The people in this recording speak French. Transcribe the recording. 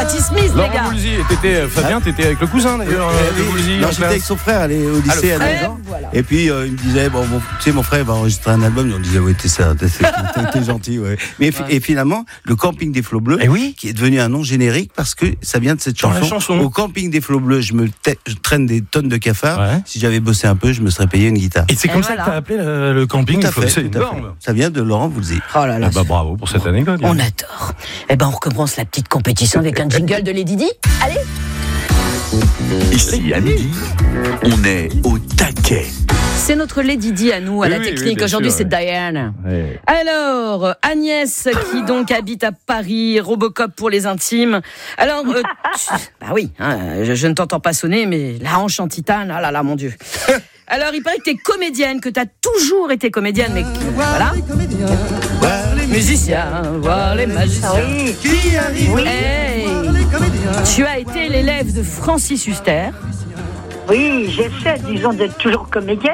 Patti Smith, les Laurent gars. Voulzy, Fabien, t'étais avec le cousin d'ailleurs de Voulzy. Non, en j'étais classe. avec son frère, elle est au lycée à 9 ans. Voilà. Et puis il me disait, bon, tu sais, mon frère va enregistrer un album. Et on disait, ouais, t'es gentil, ouais. Mais et finalement, le camping des Flots Bleus, Eh oui. qui est devenu un nom générique parce que ça vient de cette Dans la chanson. chanson. Au camping des Flots Bleus, je traîne des tonnes de cafards. Ouais. Si j'avais bossé un peu, je me serais payé une guitare. Et c'est comme Et ça voilà. que t'as appelé le camping. Tout à fait, C'est tout à fait. énorme. Ça vient de Laurent Voulzy. Oh là là. Ah bah bravo pour cette anecdote. On adore. Eh ben, on recommence la petite compétition avec un jingle de Lady Di. Allez. Ici, à midi, on est au taquet. C'est notre Lady Di à nous, à la Oui, oui, technique. bien Aujourd'hui, sûr, c'est ouais. Diane. Ouais. Alors, Agnès, qui donc habite à Paris, Robocop pour les intimes. Alors, bah oui, hein, je ne t'entends pas sonner, mais la hanche en titane, ah là là, mon Dieu. Alors, il paraît que t'es comédienne, que t'as toujours été comédienne, mais que, voilà. Ouais, les Musiciens, voir les magiciens. Oui, qui arrivent. Hey, tu as été l'élève de Francis Huster. oui, j'essaie, disons, d'être toujours comédienne.